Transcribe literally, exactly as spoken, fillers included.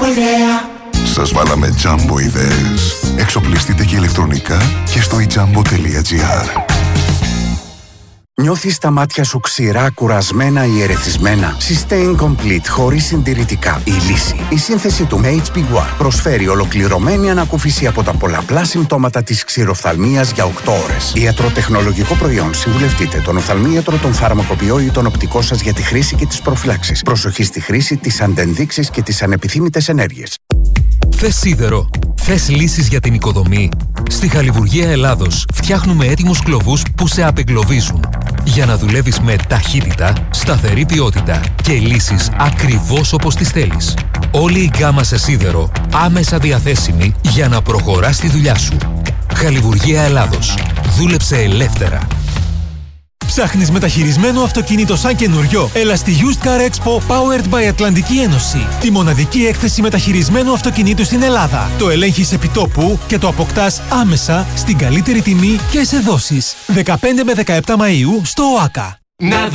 ιδέα. Σας βάλαμε Jumbo ιδέες. Εξοπλιστείτε και ηλεκτρονικά και στο i jumbo τελεία gr. Νιώθεις τα μάτια σου ξηρά, κουρασμένα ή ερεθισμένα? Sustain Complete χωρίς συντηρητικά. Η λύση. Η σύνθεση του έιτς πι One προσφέρει ολοκληρωμένη ανακούφιση από τα πολλαπλά συμπτώματα της ξηροφθαλμίας για οκτώ ώρες. Ιατροτεχνολογικό προϊόν. Συμβουλευτείτε τον οφθαλμίατρο, τον φαρμακοποιό ή τον οπτικό σας για τη χρήση και τις προφυλάξεις. Προσοχή στη χρήση, τις αντενδείξεις και τις ανεπιθύμητες ενέργειες. Θες σίδερο? Θες λύσεις για την οικοδομή? Στη Χαλιβουργία Ελλάδος φτιάχνουμε έτοιμους κλωβούς που σε απεγκλωβίζουν. Για να δουλεύεις με ταχύτητα, σταθερή ποιότητα και λύσεις ακριβώς όπως τις θέλεις. Όλη η γκάμα σε σίδερο άμεσα διαθέσιμη για να προχωράς τη δουλειά σου. Χαλιβουργία Ελλάδος. Δούλεψε ελεύθερα. Ψάχνεις μεταχειρισμένο αυτοκίνητο σαν καινούριο? Έλα στη Used Car Expo Powered by Ατλαντική Ένωση. Τη μοναδική έκθεση μεταχειρισμένου αυτοκινήτου στην Ελλάδα. Το ελέγχεις επιτόπου και το αποκτάς άμεσα στην καλύτερη τιμή και σε δόσεις. δεκαπέντε με δεκαεπτά Μαΐου στο ΟΑΚΑ. Να